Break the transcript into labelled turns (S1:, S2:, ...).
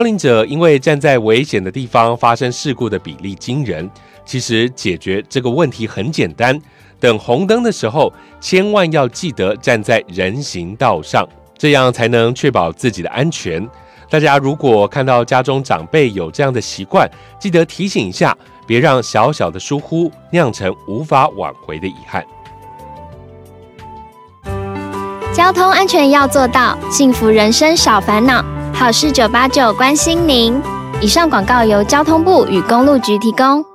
S1: 高龄者因为站在危险的地方发生事故的比例惊人，其实解决这个问题很简单，等红灯的时候，千万要记得站在人行道上，这样才能确保自己的安全。大家如果看到家中长辈有这样的习惯，记得提醒一下，别让小小的疏忽酿成无法挽回的遗憾。
S2: 交通安全要做到，幸福人生少烦恼。好事989关心您。以上广告由交通部与公路局提供。